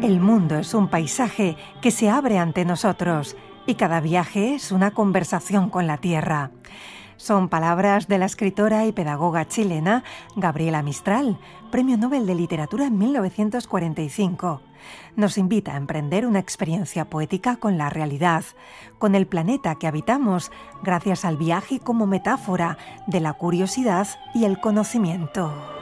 El mundo es un paisaje que se abre ante nosotros y cada viaje es una conversación con la tierra. Son palabras de la escritora y pedagoga chilena Gabriela Mistral, Premio Nobel de Literatura en 1945. Nos invita a emprender una experiencia poética con la realidad, con el planeta que habitamos, gracias al viaje como metáfora de la curiosidad y el conocimiento.